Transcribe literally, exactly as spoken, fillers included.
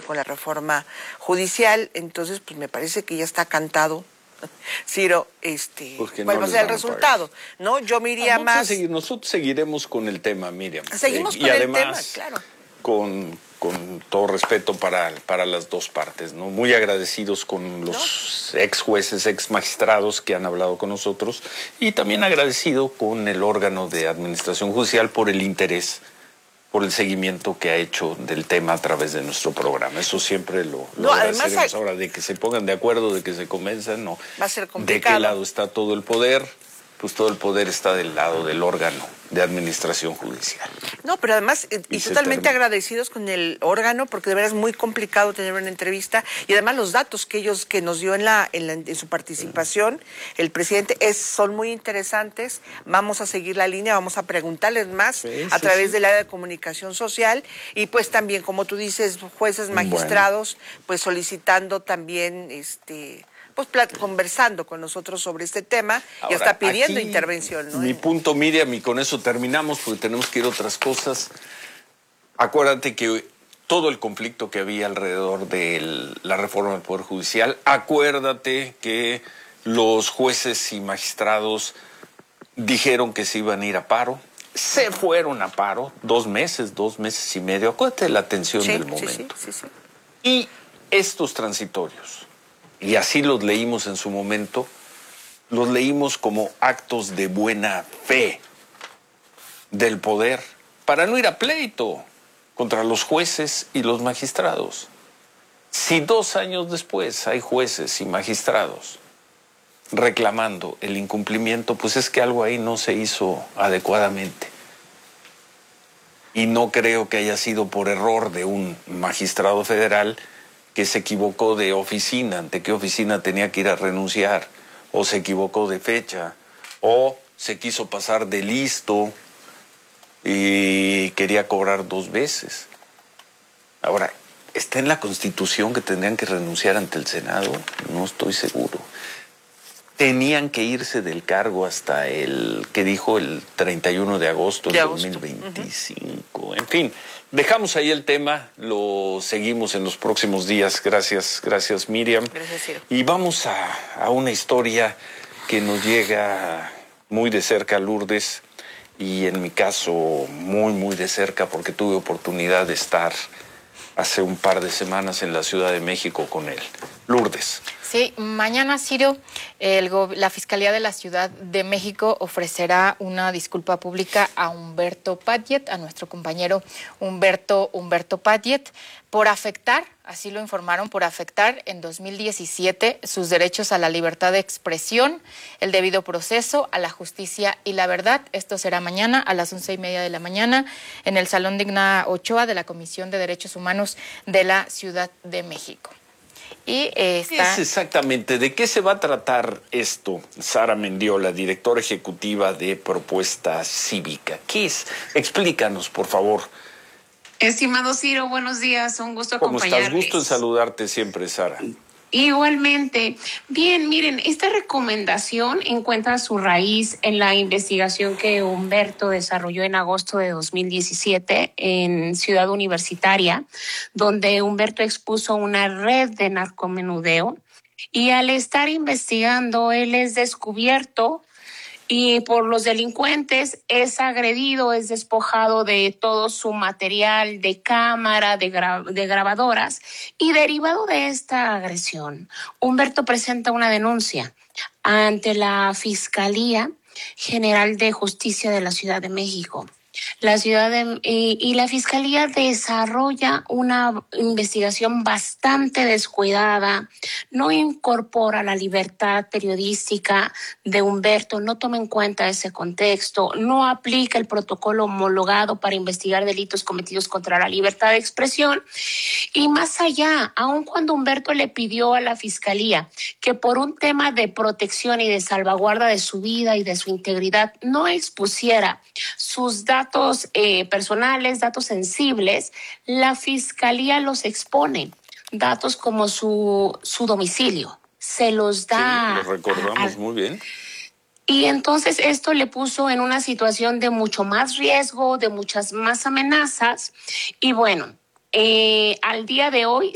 con la reforma judicial. Entonces, pues me parece que ya está cantado, Ciro, este, pues cuál no va a ser el resultado, ¿no? Yo me iría Vamos más... a seguir, nosotros seguiremos con el tema, Miriam. Seguimos eh, con y el además, tema, claro. Con, con todo respeto para, para las dos partes, ¿no? Muy agradecidos con los ¿no? ex jueces, ex magistrados que han hablado con nosotros y también agradecido con el órgano de administración judicial por el interés, por el seguimiento que ha hecho del tema a través de nuestro programa. Eso siempre lo, lo no, agradeceremos. Además, ahora, de que se pongan de acuerdo, de que se convenzan, no. Va a ser complicado. ¿De qué lado está todo el poder? Pues todo el poder está del lado del órgano de administración judicial. No, pero además, eh, y, y totalmente termina. agradecidos con el órgano, porque de verdad es muy complicado tener una entrevista, y además los datos que ellos, que nos dio en la, en, la, en su participación, el presidente, es, son muy interesantes. Vamos a seguir la línea, vamos a preguntarles más sí, a sí, través sí. del área de comunicación social, y pues también, como tú dices, jueces, magistrados, bueno. pues solicitando también, este... pues conversando con nosotros sobre este tema. Ahora, y está pidiendo aquí, intervención, ¿no? Mi punto, Miriam, y con eso terminamos porque tenemos que ir a otras cosas. Acuérdate que todo el conflicto que había alrededor de la reforma del Poder Judicial, acuérdate que los jueces y magistrados dijeron que se iban a ir a paro, se fueron a paro, dos meses, dos meses y medio. Acuérdate de la tensión sí, del sí, momento. Sí, sí, sí. Y estos transitorios, y así los leímos en su momento, los leímos como actos de buena fe del poder para no ir a pleito contra los jueces y los magistrados. Si dos años después hay jueces y magistrados reclamando el incumplimiento, pues es que algo ahí no se hizo adecuadamente. Y no creo que haya sido por error de un magistrado federal que se equivocó de oficina, ante qué oficina tenía que ir a renunciar, o se equivocó de fecha, o se quiso pasar de listo y quería cobrar dos veces. Ahora, ¿está en la Constitución que tendrían que renunciar ante el Senado? No estoy seguro. Tenían que irse del cargo hasta el, que dijo, el treinta y uno de agosto del dos mil veinticinco. Uh-huh. En fin, dejamos ahí el tema, lo seguimos en los próximos días. Gracias, gracias Miriam. Gracias, Ciro. Y vamos a, a una historia que nos llega muy de cerca a Lourdes, y en mi caso muy, muy de cerca, porque tuve oportunidad de estar hace un par de semanas en la Ciudad de México con él. Lourdes. Sí, mañana, Ciro, el, la Fiscalía de la Ciudad de México ofrecerá una disculpa pública a Humberto Padillet, a nuestro compañero Humberto, Humberto Padillet, por afectar, así lo informaron, por afectar en dos mil diecisiete sus derechos a la libertad de expresión, el debido proceso, a la justicia y la verdad. Esto será mañana a las once y media de la mañana en el Salón Digna Ochoa de la Comisión de Derechos Humanos de la Ciudad de México. Y eh, está... es exactamente de qué se va a tratar esto, Sara Mendiola, directora ejecutiva de Propuesta Cívica. ¿Qué es? Explícanos, por favor. Estimado Ciro, buenos días, un gusto acompañarles. ¿Cómo estás? Gusto en saludarte siempre, Sara. Igualmente. Bien, miren, esta recomendación encuentra su raíz en la investigación que Humberto desarrolló en agosto de dos mil diecisiete en Ciudad Universitaria, donde Humberto expuso una red de narcomenudeo, y al estar investigando, él es descubierto y por los delincuentes es agredido, es despojado de todo su material de cámara, de, gra- de grabadoras, y derivado de esta agresión, Humberto presenta una denuncia ante la Fiscalía General de Justicia de la Ciudad de México. La ciudad de, y, y la Fiscalía desarrolla una investigación bastante descuidada, no incorpora la libertad periodística de Humberto, no toma en cuenta ese contexto, no aplica el protocolo homologado para investigar delitos cometidos contra la libertad de expresión. Y más allá, aun cuando Humberto le pidió a la Fiscalía que por un tema de protección y de salvaguarda de su vida y de su integridad no expusiera sus datos eh, personales, datos sensibles, la Fiscalía los expone, datos como su, su domicilio, se los da. Sí, lo recordamos a, muy bien. Y entonces esto le puso en una situación de mucho más riesgo, de muchas más amenazas, y bueno, eh, al día de hoy